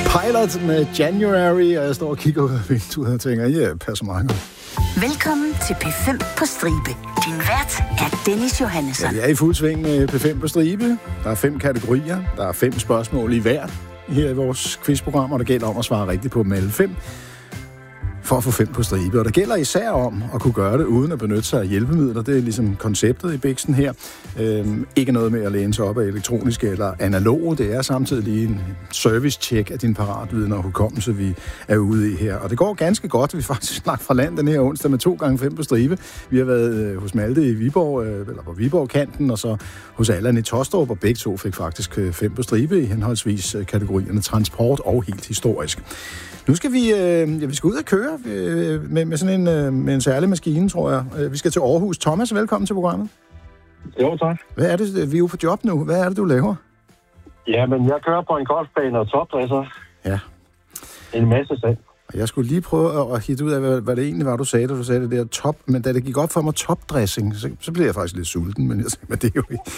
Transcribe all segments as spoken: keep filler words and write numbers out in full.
Pilot med January, og jeg står og kigger ud af vinduet og tænker, ja, passer meget godt. Velkommen til P fem på stribe. Din vært er Dennis Johannesson. Ja, vi er i fuld sving med P fem på stribe. Der er fem kategorier. Der er fem spørgsmål i hver her i vores quizprogram, og der gælder om at svare rigtigt på dem alle fem for at få fem på stribe. Og der gælder især om at kunne gøre det uden at benytte sig af hjælpemidler. Det er ligesom konceptet i biksen her. Øhm, ikke noget med at læne sig op af elektroniske eller analoge. Det er samtidig lige en service-check af din paratviden og hukommelse, vi er ude i her. Og det går ganske godt. Vi er faktisk snart fra land den her onsdag med to gange fem på stribe. Vi har været øh, hos Malte i Viborg, øh, eller på Viborg-kanten, og så hos Allan i Tostrup, og begge to fik faktisk øh, fem på stribe i henholdsvis øh, kategorierne transport og helt historisk. Nu skal vi, øh, ja, vi skal ud og køre øh, med, med sådan en, øh, med en særlig maskine, tror jeg. Øh, vi skal til Aarhus. Thomas, velkommen til programmet. Jo, tak. Hvad er det, vi er jo på job nu. Hvad er det, du laver? Ja, men jeg kører på en golfbane og topdresser. Ja. En masse sand. Jeg skulle lige prøve at hitte ud af, hvad, hvad det egentlig var, du sagde, da du sagde det der top. Men da det gik op for mig topdressing, så, så blev jeg faktisk lidt sulten. Men, jeg, men det er jo ikke...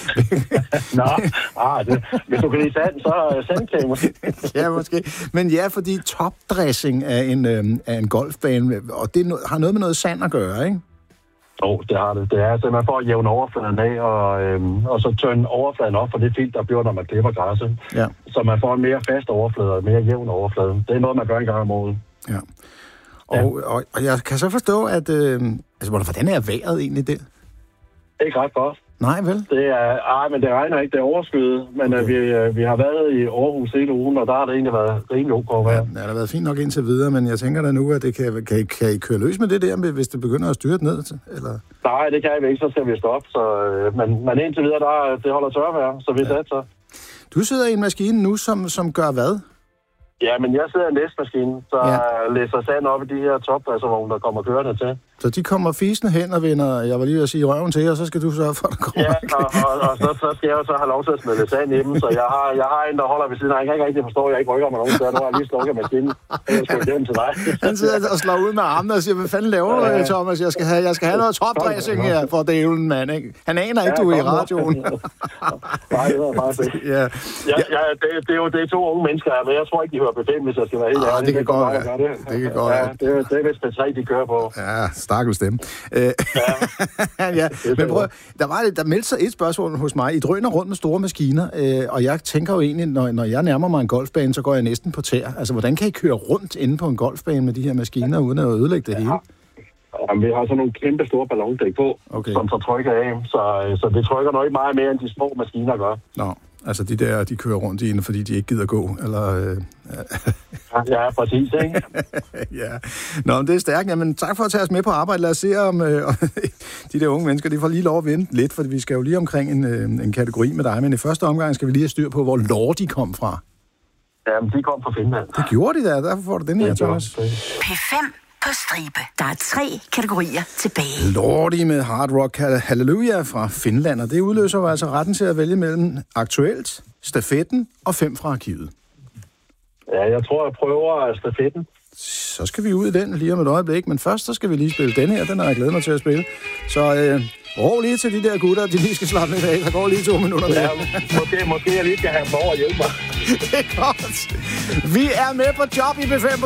Nå, ah, det, hvis du kan lide sand, så er sandkage måske. Ja, måske. Men ja, fordi topdressing af en, øh, af en golfbane, og det har noget med noget sand at gøre, ikke? Jo, oh, det har det. Det er simpelthen for at jævne overfladen af, og, øhm, og så tørne overfladen op for det filt, der bliver, når man klipper græsset. Ja. Så man får en mere fast overflade og en mere jævn overflade. Det er noget, man gør en gang om året. Ja. Og, ja. Og, og jeg kan så forstå, at... Øh, altså, hvordan er vejret egentlig det? Ikke ret godt. Nej, vel? Det er... Ej, men det regner ikke. Det er overskyet. Men okay. vi, vi har været i Aarhus hele ugen, og der har det egentlig været rimelig ok vejr. Ja, det har været fint nok indtil videre, men jeg tænker da nu, at det kan, kan, kan I køre løs med det der, hvis det begynder at styre ned til, eller? Nej, det kan vi ikke. Så skal vi stoppe. Så, men, men indtil videre, der, det holder tørvejr, så vi ja. satser. Du sidder i en maskine nu, som, som gør hvad? Ja, men jeg sidder i en læsmaskine, så ja. læser sand op i de her topdresservogne, der kommer kørende til. Så de kommer fisende hen og vender, jeg var lige ved at sige, røven til, og så skal du sørge for, at der kommer... Ja, og, og, og så, så skal jeg jo så have lov til at smide sand i dem, så jeg har, jeg har en, der holder ved siden af. Jeg kan ikke rigtig forstå, at jeg ikke rykker mig nogen steder. Nu har jeg lige slukket maskinen. Jeg skal igennem til dig. Han sidder og slår ud med armene og siger, hvad fanden laver du, ja. Thomas? Jeg skal have, jeg skal have noget topdressing her for dævlen, mand, ikke? Han aner ikke, ja, du er i radioen. Nej, det er bare det. Ja. Ja, ja, det, det, er jo det er to unge mennesker her, men jeg tror ikke, de hører P fem, hvis jeg skal være helt ærlig. Det kan godt være. Det kan godt være. Det er vist P tre, de kører på. Ja, stakkels dem. Ja. Ja, men prøv, der, var, der meldte sig et spørgsmål hos mig. I drøner rundt med store maskiner, øh, og jeg tænker jo egentlig, når, når jeg nærmer mig en golfbane, så går jeg næsten på tær. Altså, hvordan kan I køre rundt inde på en golfbane med de her maskiner, uden at ødelægge det ja. hele? Jamen, vi har sådan nogle kæmpe store ballondæk på, okay. som så trykker af, så, så det trykker nok ikke meget mere, end de små maskiner gør. Nå, altså de der, de kører rundt i inde, fordi de ikke gider gå, eller... Øh... Ja, præcis, ikke? Ja. Nå, men det er stærkt. Jamen, tak for at tage os med på arbejde. Lad os se, om øh, de der unge mennesker, de får lige lov at vente lidt, for vi skal jo lige omkring en, øh, en kategori med dig, men i første omgang skal vi lige have styr på, hvor lår de kom fra. Jamen, de kom fra Finland. Det gjorde de da, derfor får du den her, Thomas. P fem på stribe. Der er tre kategorier tilbage. Lordi med Hard Rock Hallelujah fra Finland, og det udløser jo altså retten til at vælge mellem aktuelt, stafetten og fem fra arkivet. Ja, jeg tror, jeg prøver stafetten. Så skal vi ud i den lige om et øjeblik, men først så skal vi lige spille den her. Den har jeg glædet mig til at spille. Så øh, ro lige til de der gutter, de lige skal slappe lidt af. Der går lige to minutter mere. Ja, måske, måske jeg lige skal have dem over at hjælpe mig. Det er godt. Vi er med på job i P fem.